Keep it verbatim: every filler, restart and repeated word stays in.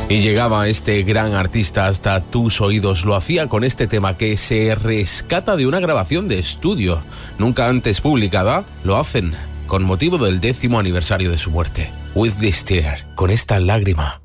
Y llegaba este gran artista hasta tus oídos. Lo hacía con este tema que se rescata de una grabación de estudio nunca antes publicada. Lo hacen con motivo del décimo aniversario de su muerte. With this tear, con esta lágrima.